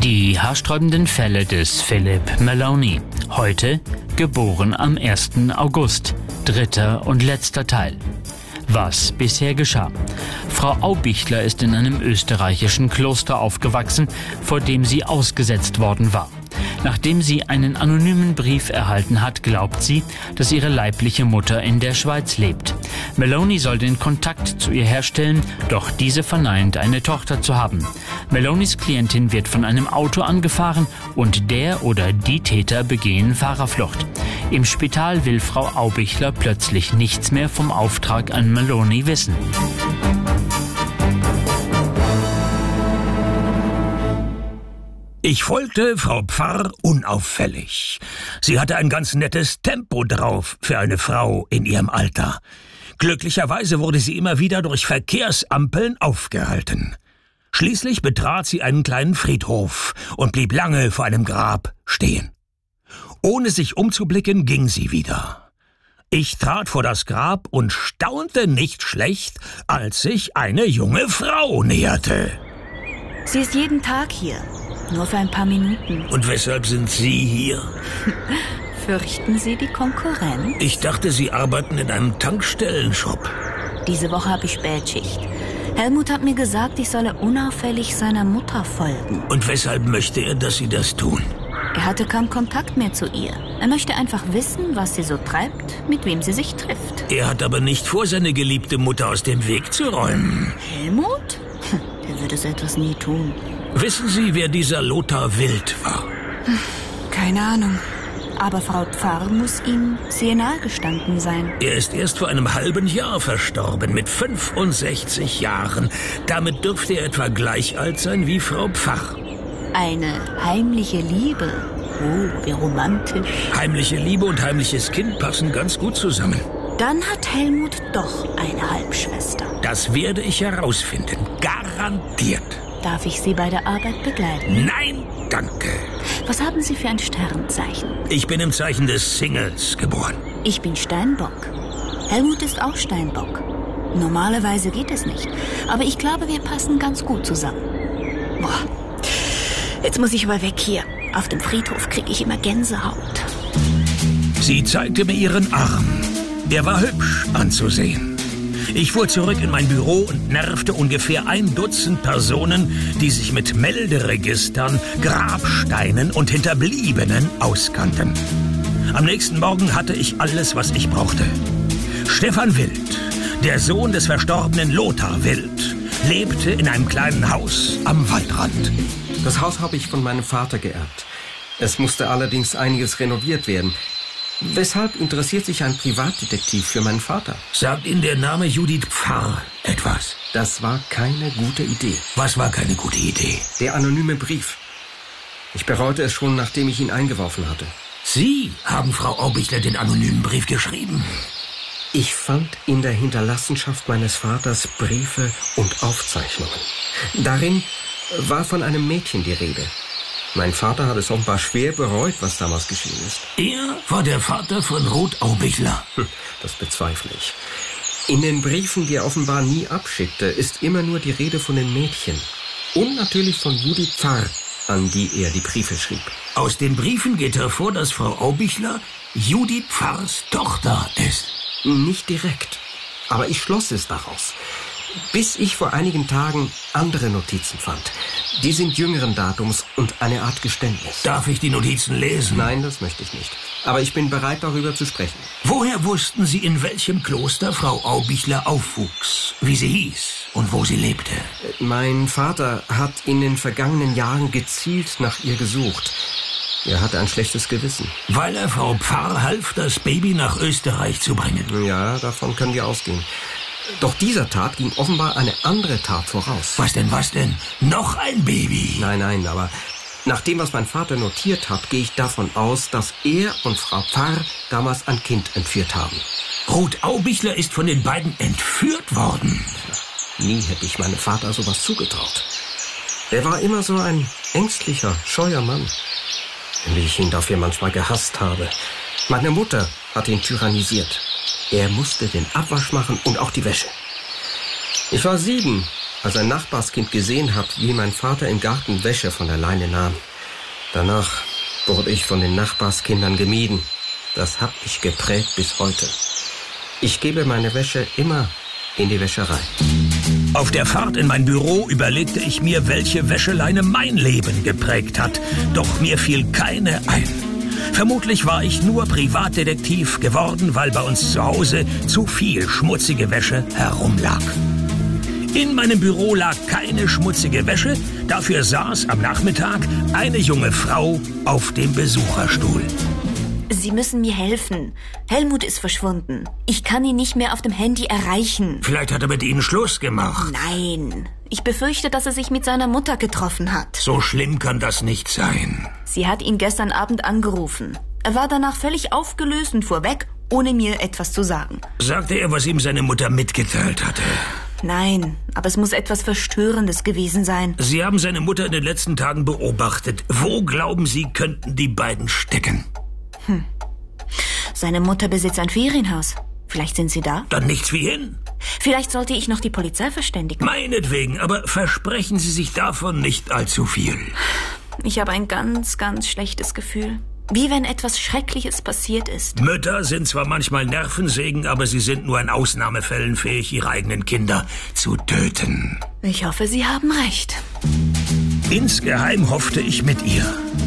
Die haarsträubenden Fälle des Philip Maloney. Heute geboren am 1. August. Dritter und letzter Teil. Was bisher geschah. Frau Aubichler ist in einem österreichischen Kloster aufgewachsen, vor dem sie ausgesetzt worden war. Nachdem sie einen anonymen Brief erhalten hat, glaubt sie, dass ihre leibliche Mutter in der Schweiz lebt. Maloney soll den Kontakt zu ihr herstellen, doch diese verneint, eine Tochter zu haben. Maloneys Klientin wird von einem Auto angefahren und der oder die Täter begehen Fahrerflucht. Im Spital will Frau Aubichler plötzlich nichts mehr vom Auftrag an Maloney wissen. Ich folgte Frau Pfarr unauffällig. Sie hatte ein ganz nettes Tempo drauf für eine Frau in ihrem Alter. Glücklicherweise wurde sie immer wieder durch Verkehrsampeln aufgehalten. Schließlich betrat sie einen kleinen Friedhof und blieb lange vor einem Grab stehen. Ohne sich umzublicken, ging sie wieder. Ich trat vor das Grab und staunte nicht schlecht, als sich eine junge Frau näherte. Sie ist jeden Tag hier. Nur für ein paar Minuten. Und weshalb sind Sie hier? Fürchten Sie die Konkurrenz? Ich dachte, Sie arbeiten in einem Tankstellenshop. Diese Woche habe ich Spätschicht. Helmut hat mir gesagt, ich solle unauffällig seiner Mutter folgen. Und weshalb möchte er, dass Sie das tun? Er hatte kaum Kontakt mehr zu ihr. Er möchte einfach wissen, was sie so treibt, mit wem sie sich trifft. Er hat aber nicht vor, seine geliebte Mutter aus dem Weg zu räumen. Helmut? Der würde so etwas nie tun. Wissen Sie, wer dieser Lothar Wild war? Keine Ahnung. Aber Frau Pfarr muss ihm sehr nahe gestanden sein. Er ist erst vor einem halben Jahr verstorben, mit 65 Jahren. Damit dürfte er etwa gleich alt sein wie Frau Pfarr. Eine heimliche Liebe. Oh, wie romantisch. Heimliche Liebe und heimliches Kind passen ganz gut zusammen. Dann hat Helmut doch eine Halbschwester. Das werde ich herausfinden. Garantiert. Darf ich Sie bei der Arbeit begleiten? Nein, danke. Was haben Sie für ein Sternzeichen? Ich bin im Zeichen des Singles geboren. Ich bin Steinbock. Helmut ist auch Steinbock. Normalerweise geht es nicht. Aber ich glaube, wir passen ganz gut zusammen. Boah. Jetzt muss ich aber weg hier. Auf dem Friedhof kriege ich immer Gänsehaut. Sie zeigte mir ihren Arm. Der war hübsch anzusehen. Ich fuhr zurück in mein Büro und nervte ungefähr 1 Dutzend Personen, die sich mit Melderegistern, Grabsteinen und Hinterbliebenen auskannten. Am nächsten Morgen hatte ich alles, was ich brauchte. Stefan Wild, der Sohn des verstorbenen Lothar Wild, lebte in einem kleinen Haus am Waldrand. Das Haus habe ich von meinem Vater geerbt. Es musste allerdings einiges renoviert werden. Weshalb interessiert sich ein Privatdetektiv für meinen Vater? Sagt Ihnen der Name Judith Pfarr etwas? Das war keine gute Idee. Was war keine gute Idee? Der anonyme Brief. Ich bereute es schon, nachdem ich ihn eingeworfen hatte. Sie haben Frau Aubichler den anonymen Brief geschrieben? Ich fand in der Hinterlassenschaft meines Vaters Briefe und Aufzeichnungen. Darin war von einem Mädchen die Rede. Mein Vater hat es offenbar schwer bereut, was damals geschehen ist. Er war der Vater von Ruth Aubichler. Das bezweifle ich. In den Briefen, die er offenbar nie abschickte, ist immer nur die Rede von den Mädchen. Und natürlich von Judith Pfarr, an die er die Briefe schrieb. Aus den Briefen geht hervor, dass Frau Aubichler Judith Pfarrs Tochter ist. Nicht direkt, aber ich schloss es daraus. Bis ich vor einigen Tagen andere Notizen fand. Die sind jüngeren Datums und eine Art Geständnis. Darf ich die Notizen lesen? Nein, das möchte ich nicht. Aber ich bin bereit, darüber zu sprechen. Woher wussten Sie, in welchem Kloster Frau Aubichler aufwuchs, wie sie hieß und wo sie lebte? Mein Vater hat in den vergangenen Jahren gezielt nach ihr gesucht. Er hatte ein schlechtes Gewissen. Weil er Frau Pfarr half, das Baby nach Österreich zu bringen? Ja, davon können wir ausgehen. Doch dieser Tat ging offenbar eine andere Tat voraus. Was denn? Noch ein Baby? Nein, aber nach dem, was mein Vater notiert hat, gehe ich davon aus, dass er und Frau Pfarr damals ein Kind entführt haben. Ruth Aubichler ist von den beiden entführt worden. Nie hätte ich meinem Vater sowas zugetraut. Er war immer so ein ängstlicher, scheuer Mann. Wie ich ihn dafür manchmal gehasst habe. Meine Mutter hat ihn tyrannisiert. Er musste den Abwasch machen und auch die Wäsche. Ich war 7, als ein Nachbarskind gesehen habe, wie mein Vater im Garten Wäsche von der Leine nahm. Danach wurde ich von den Nachbarskindern gemieden. Das hat mich geprägt bis heute. Ich gebe meine Wäsche immer in die Wäscherei. Auf der Fahrt in mein Büro überlegte ich mir, welche Wäscheleine mein Leben geprägt hat. Doch mir fiel keine ein. Vermutlich war ich nur Privatdetektiv geworden, weil bei uns zu Hause zu viel schmutzige Wäsche herumlag. In meinem Büro lag keine schmutzige Wäsche, dafür saß am Nachmittag eine junge Frau auf dem Besucherstuhl. Sie müssen mir helfen. Helmut ist verschwunden. Ich kann ihn nicht mehr auf dem Handy erreichen. Vielleicht hat er mit Ihnen Schluss gemacht. Nein, ich befürchte, dass er sich mit seiner Mutter getroffen hat. So schlimm kann das nicht sein. Sie hat ihn gestern Abend angerufen. Er war danach völlig aufgelöst und fuhr weg, ohne mir etwas zu sagen. Sagte er, was ihm seine Mutter mitgeteilt hatte? Nein, aber es muss etwas Verstörendes gewesen sein. Sie haben seine Mutter in den letzten Tagen beobachtet. Wo glauben Sie, könnten die beiden stecken? Seine Mutter besitzt ein Ferienhaus. Vielleicht sind sie da? Dann nichts wie hin. Vielleicht sollte ich noch die Polizei verständigen. Meinetwegen, aber versprechen Sie sich davon nicht allzu viel. Ich habe ein ganz, ganz schlechtes Gefühl. Wie wenn etwas Schreckliches passiert ist. Mütter sind zwar manchmal Nervensägen, aber sie sind nur in Ausnahmefällen fähig, ihre eigenen Kinder zu töten. Ich hoffe, Sie haben recht. Insgeheim hoffte ich mit ihr.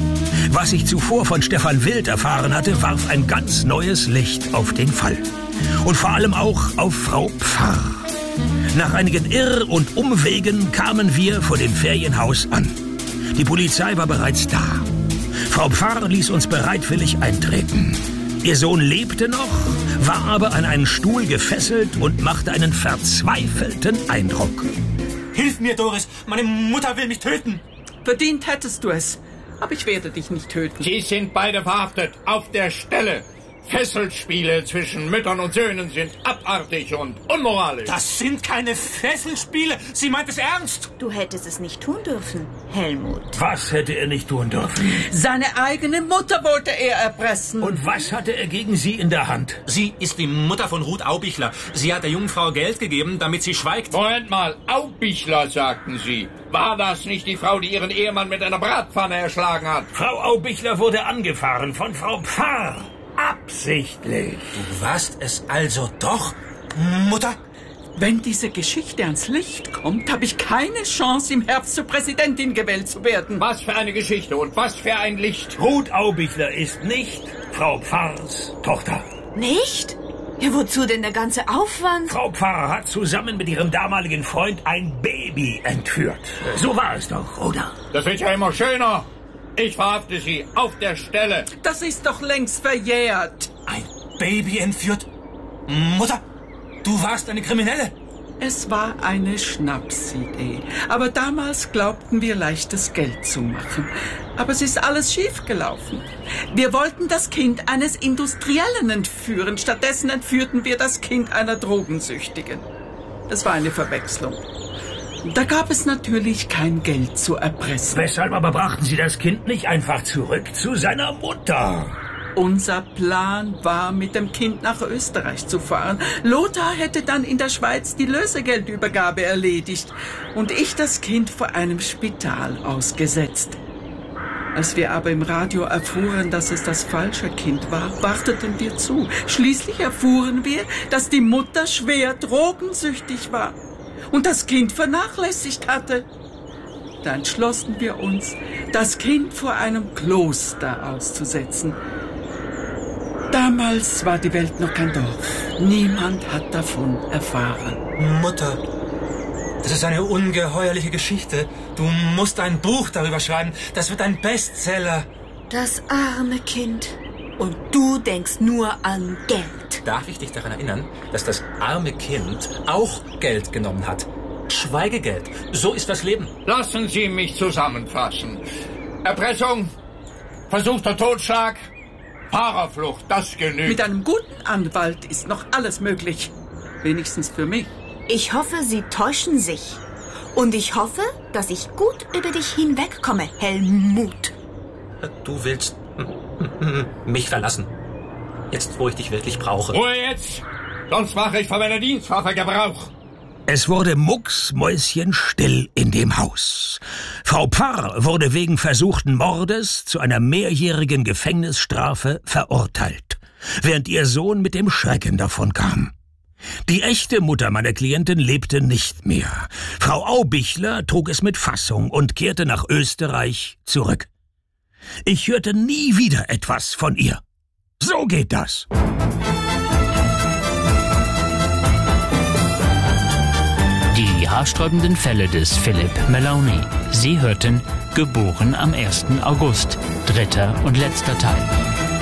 Was ich zuvor von Stefan Wild erfahren hatte, warf ein ganz neues Licht auf den Fall. Und vor allem auch auf Frau Pfarr. Nach einigen Irr- und Umwegen kamen wir vor dem Ferienhaus an. Die Polizei war bereits da. Frau Pfarr ließ uns bereitwillig eintreten. Ihr Sohn lebte noch, war aber an einen Stuhl gefesselt und machte einen verzweifelten Eindruck. Hilf mir, Doris! Meine Mutter will mich töten! Verdient hättest du es. Aber ich werde dich nicht töten. Sie sind beide verhaftet, auf der Stelle. Fesselspiele zwischen Müttern und Söhnen sind abartig und unmoralisch. Das sind keine Fesselspiele. Sie meint es ernst. Du hättest es nicht tun dürfen, Helmut. Was hätte er nicht tun dürfen? Seine eigene Mutter wollte er erpressen. Und was hatte er gegen sie in der Hand? Sie ist die Mutter von Ruth Aubichler. Sie hat der jungen Frau Geld gegeben, damit sie schweigt. Moment mal, Aubichler, sagten Sie. War das nicht die Frau, die ihren Ehemann mit einer Bratpfanne erschlagen hat? Frau Aubichler wurde angefahren von Frau Pfarr. Absichtlich. Du warst es also doch, Mutter? Wenn diese Geschichte ans Licht kommt, habe ich keine Chance, im Herbst zur Präsidentin gewählt zu werden. Was für eine Geschichte und was für ein Licht. Ruth Aubichler ist nicht Frau Pfarrs Tochter. Nicht? Ja, wozu denn der ganze Aufwand? Frau Pfarr hat zusammen mit ihrem damaligen Freund ein Baby entführt. So war es doch, oder? Das wird ja immer schöner. Ich verhafte Sie auf der Stelle. Das ist doch längst verjährt. Ein Baby entführt? Mutter, du warst eine Kriminelle. Es war eine Schnapsidee. Aber damals glaubten wir, leichtes Geld zu machen. Aber es ist alles schiefgelaufen. Wir wollten das Kind eines Industriellen entführen. Stattdessen entführten wir das Kind einer Drogensüchtigen. Das war eine Verwechslung. Da gab es natürlich kein Geld zu erpressen. Weshalb aber brachten Sie das Kind nicht einfach zurück zu seiner Mutter? Unser Plan war, mit dem Kind nach Österreich zu fahren. Lothar hätte dann in der Schweiz die Lösegeldübergabe erledigt und ich das Kind vor einem Spital ausgesetzt. Als wir aber im Radio erfuhren, dass es das falsche Kind war, warteten wir zu. Schließlich erfuhren wir, dass die Mutter schwer drogensüchtig war und das Kind vernachlässigt hatte. Da entschlossen wir uns, das Kind vor einem Kloster auszusetzen. Damals war die Welt noch kein Dorf. Niemand hat davon erfahren. Mutter, das ist eine ungeheuerliche Geschichte. Du musst ein Buch darüber schreiben. Das wird ein Bestseller. Das arme Kind. Und du denkst nur an Geld. Darf ich dich daran erinnern, dass das arme Kind auch Geld genommen hat? Schweigegeld. So ist das Leben. Lassen Sie mich zusammenfassen. Erpressung, versuchter Totschlag, Fahrerflucht, das genügt. Mit einem guten Anwalt ist noch alles möglich. Wenigstens für mich. Ich hoffe, Sie täuschen sich. Und ich hoffe, dass ich gut über dich hinwegkomme, Helmut. Du willst mich verlassen. Jetzt, wo ich dich wirklich brauche. Ruhe jetzt! Sonst mache ich von meiner Dienstwaffe Gebrauch. Es wurde mucksmäuschenstill in dem Haus. Frau Pfarr wurde wegen versuchten Mordes zu einer mehrjährigen Gefängnisstrafe verurteilt, während ihr Sohn mit dem Schrecken davonkam. Die echte Mutter meiner Klientin lebte nicht mehr. Frau Aubichler trug es mit Fassung und kehrte nach Österreich zurück. Ich hörte nie wieder etwas von ihr. So geht das. Die haarsträubenden Fälle des Philip Maloney. Sie hörten Geboren am 1. August, dritter und letzter Teil.